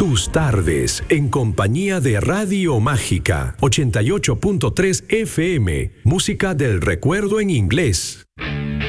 Tus tardes en compañía de Radio Mágica 88.3 FM. Música del recuerdo en inglés.